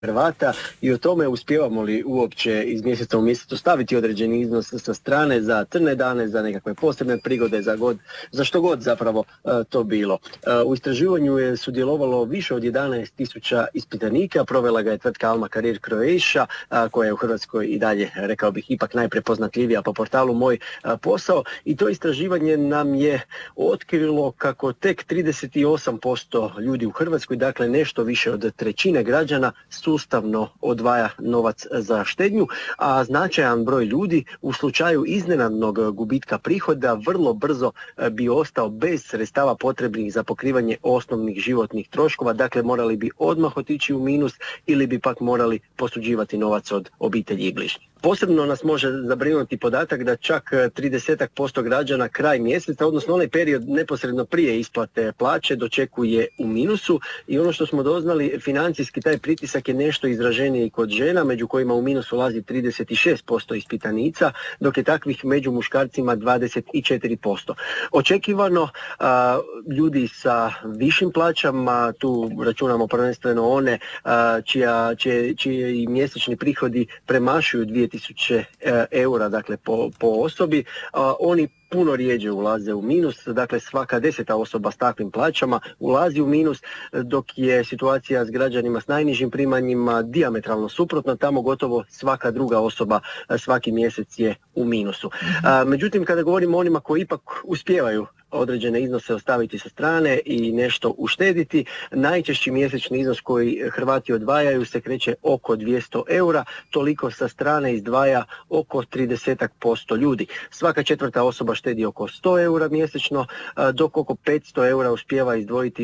Hrvata i o tome uspijevamo li uopće iz mjeseca u mjesecu staviti određeni iznos sa strane za crne dane, za nekakve posebne prigode, za što god zapravo to bilo. U istraživanju je sudjelovalo više od 11.000 ispitanika, provela ga je tvrtka Alma Career Croatia, koja je u Hrvatskoj i dalje, rekao bih, ipak najprepoznatljivija po portalu Moj posao, i to istraživanje nam je otkrilo kako tek 38% ljudi u Hrvatskoj, dakle nešto više od trećine građana, sustavno odvaja novac za štednju, a značajan broj ljudi u slučaju iznenadnog gubitka prihoda vrlo brzo bi ostao bez sredstava potrebnih za pokrivanje osnovnih životnih troškova, dakle morali bi odmah otići u minus ili bi pak morali posuđivati novac od obitelji i bližnjih. Posebno nas može zabrinuti podatak da čak 30% građana kraj mjeseca, odnosno onaj period neposredno prije isplate plaće, dočekuje u minusu, i ono što smo doznali, financijski taj pritisak je nešto izraženiji kod žena, među kojima u minus ulazi 36% ispitanica, dok je takvih među muškarcima 24%. Očekivano, ljudi sa višim plaćama, tu računamo prvenstveno one čiji mjesečni prihodi premašuju 2000 eura, dakle po osobi, oni puno rijeđe ulaze u minus, dakle svaka 10. osoba s takvim plaćama ulazi u minus, dok je situacija s građanima s najnižim primanjima dijametralno suprotna, tamo gotovo svaka druga osoba svaki mjesec je u minusu. Međutim, kada govorimo o onima koji ipak uspijevaju određene iznose ostaviti sa strane i nešto uštediti, najčešći mjesečni iznos koji Hrvati odvajaju se kreće oko 200 eura, toliko sa strane izdvaja oko 30% ljudi. Svaka četvrta osoba štedi oko 100 eura mjesečno, dok oko 500 eura uspijeva izdvojiti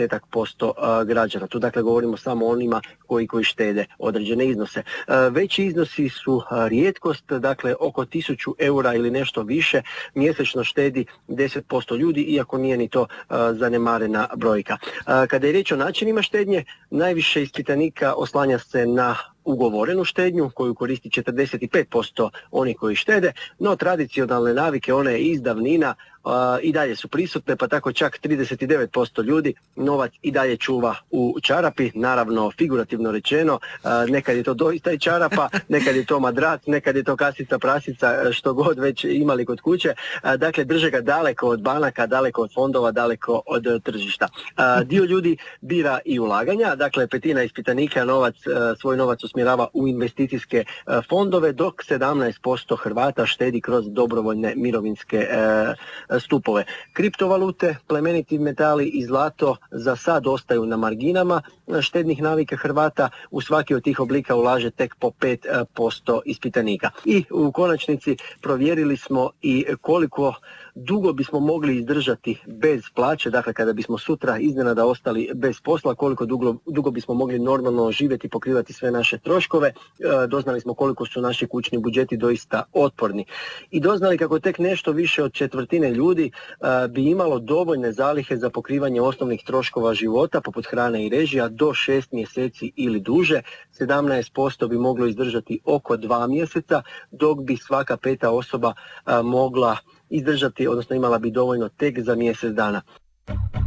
20% građana. Tu dakle govorimo samo o onima koji štede određene iznose. Veći iznosi su rijetkost, dakle oko 1000 eura ili nešto više mjesečno štedi 10% ljudi, iako nije ni to zanemarena brojka. Kada je riječ o načinima štednje, najviše ispitanika oslanja se na ugovorenu štednju koju koristi 45% onih koji štede, no tradicionalne navike, one iz davnina, i dalje su prisutne, pa tako čak 39% ljudi novac i dalje čuva u čarapi, naravno figurativno rečeno, nekad je to doista i čarapa, nekad je to madrac, nekad je to kasica prasica, što god već imali kod kuće, dakle drže ga daleko od banaka, daleko od fondova, daleko od tržišta. Dio ljudi bira i ulaganja, dakle petina ispitanika svoj novac usmjerava u investicijske fondove, dok 17% Hrvata štedi kroz dobrovoljne mirovinske stupove. Kriptovalute, plemeniti metali i zlato za sad ostaju na marginama štednih navika Hrvata. U svaki od tih oblika ulaže tek po 5% ispitanika. I u konačnici provjerili smo i koliko dugo bismo mogli izdržati bez plaće, dakle kada bismo sutra iznenada ostali bez posla, koliko dugo bismo mogli normalno živjeti i pokrivati sve naše troškove. Doznali smo koliko su naši kućni budžeti doista otporni. I doznali kako tek nešto više od četvrtine ljudi bi imalo dovoljne zalihe za pokrivanje osnovnih troškova života, poput hrane i režija, do 6 mjeseci ili duže. 17% bi moglo izdržati oko 2 mjeseca, dok bi svaka peta osoba mogla izdržati, odnosno imala bi dovoljno tek za mjesec dana.